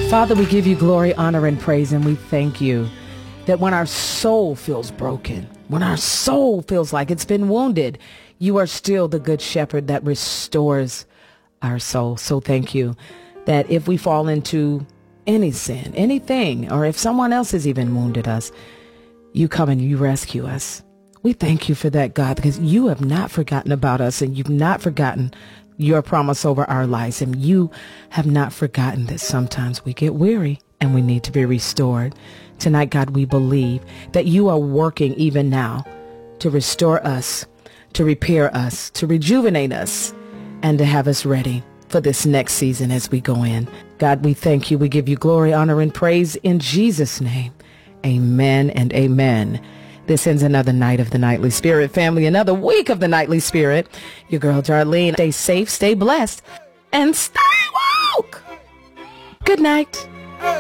Father, we give you glory, honor, and praise, and we thank you that when our soul feels broken, when our soul feels like it's been wounded, you are still the good shepherd that restores our soul. So thank you that if we fall into any sin, anything, or if someone else has even wounded us, you come and you rescue us. We thank you for that, God, because you have not forgotten about us, and you've not forgotten your promise over our lives, and you have not forgotten that sometimes we get weary and we need to be restored. Tonight, God, we believe that you are working even now to restore us, to repair us, to rejuvenate us, and to have us ready for this next season as we go in. God, we thank you. We give you glory, honor, and praise in Jesus' name. Amen and amen. This ends another night of the Nightly Spirit, family, another week of the Nightly Spirit. Your girl, Darlene. Stay safe, stay blessed, and stay woke. Good night.